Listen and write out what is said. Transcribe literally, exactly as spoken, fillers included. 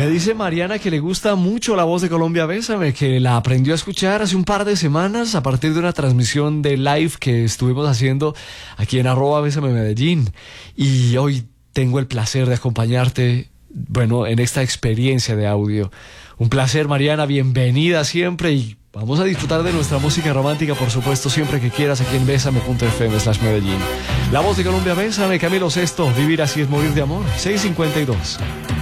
Me dice Mariana que le gusta mucho La Voz de Colombia Bésame, que la aprendió a escuchar hace un par de semanas a partir de una transmisión de live que estuvimos haciendo aquí en arroba Bésame Medellín. Y hoy tengo el placer de acompañarte, bueno, en esta experiencia de audio. Un placer, Mariana, bienvenida siempre y vamos a disfrutar de nuestra música romántica, por supuesto, siempre que quieras aquí en bésame.fm slash Medellín. La Voz de Colombia Bésame, Camilo Sesto, Vivir así es morir de amor, seis cincuenta y dos.